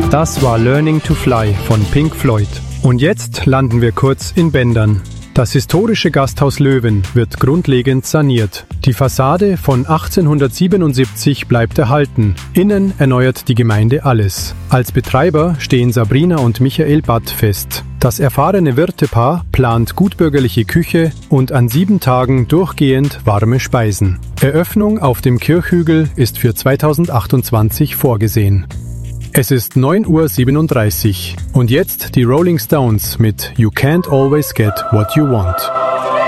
Das war Learning to Fly von Pink Floyd. Und jetzt landen wir kurz in Bendern. Das historische Gasthaus Löwen wird grundlegend saniert. Die Fassade von 1877 bleibt erhalten. Innen erneuert die Gemeinde alles. Als Betreiber stehen Sabrina und Michael Batt fest. Das erfahrene Wirtepaar plant gutbürgerliche Küche und an 7 Tagen durchgehend warme Speisen. Eröffnung auf dem Kirchhügel ist für 2028 vorgesehen. Es ist 9:37 Uhr und jetzt die Rolling Stones mit You Can't Always Get What You Want.